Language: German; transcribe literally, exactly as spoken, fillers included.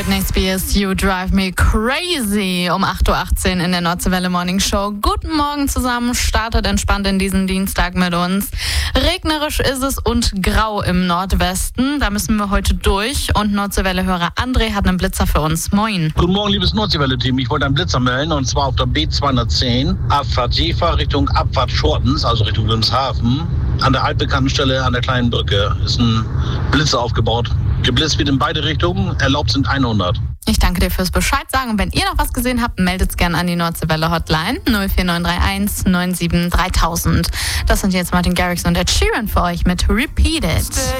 Britney Spears, You Drive Me Crazy um acht Uhr achtzehn in der Nordseewelle Morning Show. Guten Morgen zusammen, startet entspannt in diesen Dienstag mit uns. Regnerisch ist es und grau im Nordwesten, da müssen wir heute durch. Und Nordseewelle-Hörer André hat einen Blitzer für uns. Moin. Guten Morgen, liebes Nordseewelle-Team. Ich wollte einen Blitzer melden, und zwar auf der B zweihundertzehn, Abfahrt Jever Richtung Abfahrt Schortens, also Richtung Wilhelmshaven. An der altbekannten Stelle an der kleinen Brücke ist ein Blitzer aufgebaut. Geblitzt wird in beide Richtungen, erlaubt sind hundert. Ich danke dir fürs Bescheid sagen. Und wenn ihr noch was gesehen habt, meldet es gerne an die Nordseewelle Hotline null vier neun drei eins neun sieben dreitausend. Das sind jetzt Martin Garrix und Ed Sheeran für euch mit Repeat It.